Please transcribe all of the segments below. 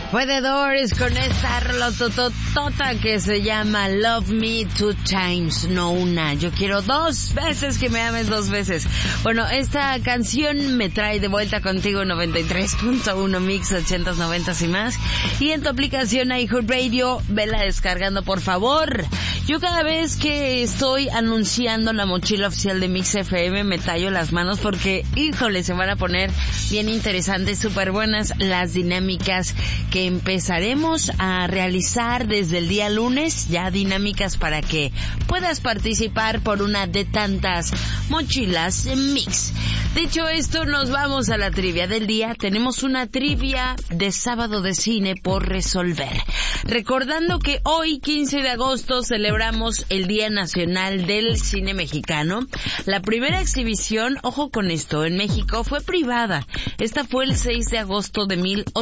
Fue The Doors con esta rolototota que se llama Love Me Two Times, no una. Yo quiero 2 veces que me ames 2 veces. Bueno, esta canción me trae de vuelta contigo 93.1 Mix 80s, 90s y más. Y en tu aplicación iHeartRadio, vela descargando por favor. Yo cada vez que estoy anunciando la mochila oficial de Mix FM me tallo las manos porque, híjole, se van a poner bien interesantes, súper buenas las dinámicas que empezaremos a realizar desde el día lunes, ya dinámicas para que puedas participar por una de tantas mochilas Mix. Dicho esto, nos vamos a la trivia del día. Tenemos una trivia de sábado de cine por resolver. Recordando que hoy, 15 de agosto, celebramos el Día Nacional del Cine Mexicano. La primera exhibición, ojo con esto, en México fue privada. Esta fue el 6 de agosto de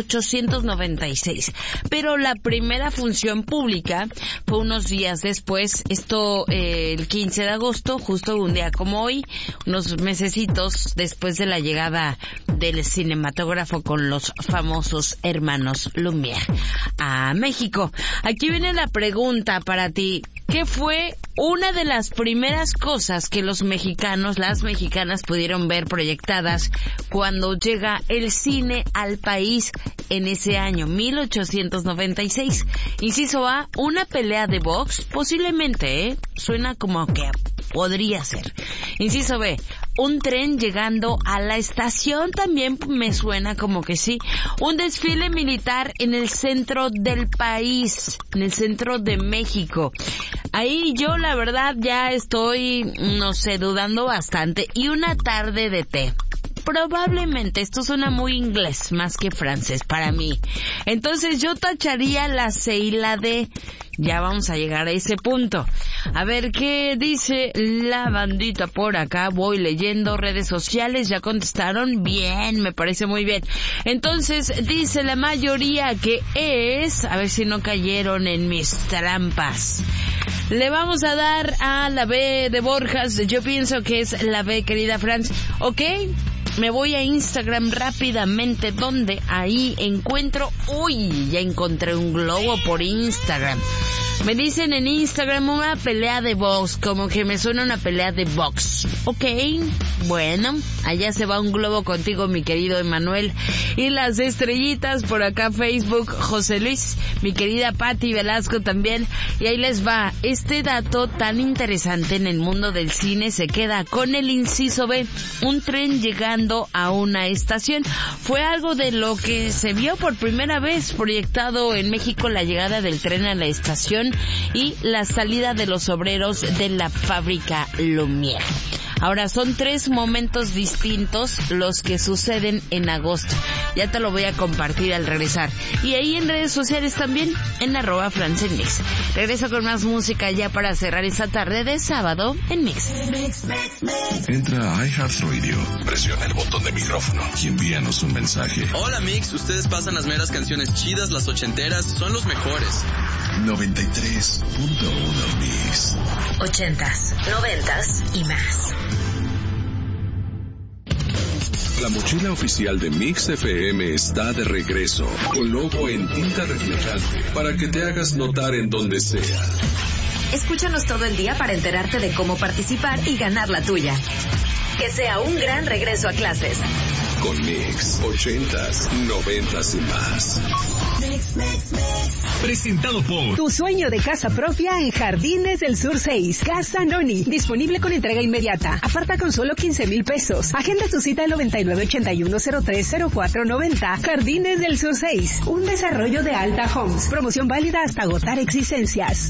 1896. Pero la primera función pública fue unos días después. Esto el 15 de agosto, justo un día como hoy, unos mesecitos después de la llegada del cinematógrafo con los famosos hermanos Lumière a México. Aquí viene la pregunta para ti. ¿Qué fue una de las primeras cosas que los mexicanos, las mexicanas pudieron ver proyectadas cuando llega el cine al país en ese año, 1896? Inciso A, una pelea de box, posiblemente, suena como que podría ser. Inciso B, un tren llegando a la estación, también me suena como que sí. Un desfile militar en el centro del país, en el centro de México. Ahí yo la verdad ya estoy, no sé, dudando bastante. Y una tarde de té. Probablemente, esto suena muy inglés más que francés para mí. Entonces yo tacharía la C y la D. Ya vamos a llegar a ese punto. A ver qué dice la bandita por acá. Voy leyendo redes sociales. ¿Ya contestaron? Bien, me parece muy bien. Entonces dice la mayoría que es... A ver si no cayeron en mis trampas. Le vamos a dar a la B de Borjas. Yo pienso que es la B, querida Franz. ¿Ok? Me voy a Instagram rápidamente, donde ahí encuentro... Uy, ya encontré un globo por Instagram. Me dicen en Instagram una pelea de box, como que me suena una pelea de box. Ok, bueno, allá se va un globo contigo, mi querido Emanuel. Y las estrellitas por acá, Facebook, José Luis, mi querida Patti Velasco también. Y ahí les va, este dato tan interesante en el mundo del cine se queda con el inciso B, un tren llegando a una estación. Fue algo de lo que se vio por primera vez proyectado en México, la llegada del tren a la estación y la salida de los obreros de la fábrica Lumière. Ahora, son 3 momentos distintos los que suceden en agosto. Ya te lo voy a compartir al regresar. Y ahí en redes sociales también, en @FranceMix. Regreso con más música ya para cerrar esta tarde de sábado en Mix. Entra a iHeartRadio, presiona el botón de micrófono y envíanos un mensaje. Hola Mix, ustedes pasan las meras canciones chidas, las ochenteras, son los mejores. 93.1 Mix. 80s, 90s y más. La mochila oficial de Mix FM está de regreso, con logo en tinta reflejante, para que te hagas notar en donde sea. Escúchanos todo el día para enterarte de cómo participar y ganar la tuya. Que sea un gran regreso a clases. Con Mix, 80s, 90s y más. Presentado por Tu sueño de casa propia en Jardines del Sur 6. Casa Noni. Disponible con entrega inmediata. Aparta con solo 15,000 pesos. Agenda tu cita al 9981030490. Jardines del Sur 6. Un desarrollo de Alta Homes. Promoción válida hasta agotar existencias.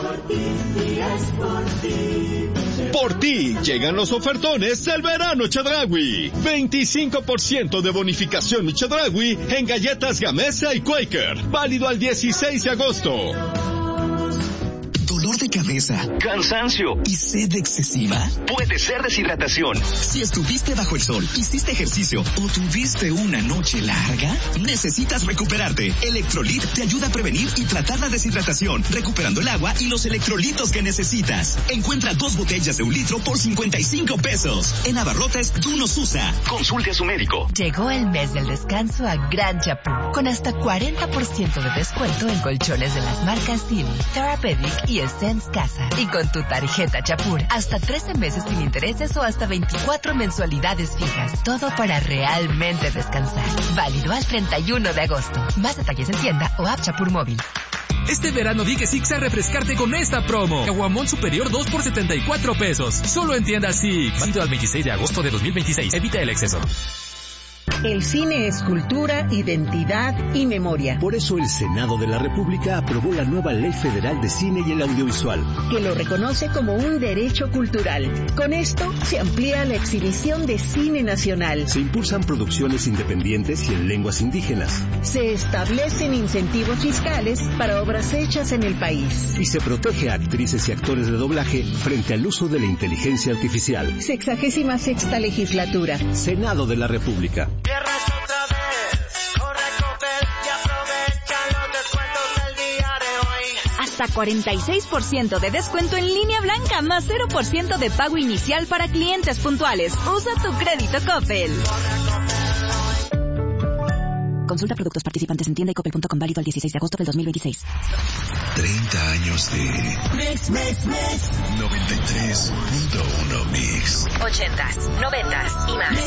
Por ti llegan los ofertones del verano Chedraui. 25% de bonificación Chedraui en galletas Gamesa y Quaker. Válido al 16 de agosto. ¿Dolor de de cabeza, cansancio y sed excesiva? Puede ser deshidratación. Si estuviste bajo el sol, hiciste ejercicio o tuviste una noche larga, necesitas recuperarte. Electrolit te ayuda a prevenir y tratar la deshidratación, recuperando el agua y los electrolitos que necesitas. Encuentra 2 botellas de 1 litro por 55 pesos. En abarrotes, tú nos usa. Consulte a su médico. Llegó el mes del descanso a Gran Chapur, con hasta 40% de descuento en colchones de las marcas Silly, Therapeutic y Essence Casa. Y con tu tarjeta Chapur, hasta 13 meses sin intereses o hasta 24 mensualidades fijas. Todo para realmente descansar. Válido al 31 de agosto. Más detalles en tienda o app Chapur móvil. Este verano di que Six a refrescarte con esta promo. Caguamón superior 2 por 74 pesos. Solo en tiendas Six. Válido al 26 de agosto de 2026. Evita el exceso. El cine es cultura, identidad y memoria. Por eso el Senado de la República aprobó la nueva Ley Federal de Cine y el Audiovisual, que lo reconoce como un derecho cultural. Con esto se amplía la exhibición de cine nacional. Se impulsan producciones independientes y en lenguas indígenas. Se establecen incentivos fiscales para obras hechas en el país. Y se protege a actrices y actores de doblaje frente al uso de la inteligencia artificial. 66ª legislatura. Senado de la República. Viernes otra vez, corre a Coppel y aprovecha los descuentos del día de hoy. Hasta 46% de descuento en línea blanca, más 0% de pago inicial para clientes puntuales. Usa tu crédito Coppel. Consulta productos participantes en tienda y coppel.com, válido al 16 de agosto del 2026. 30 años de Mix. 93.1 Mix. 80s, 90s y más.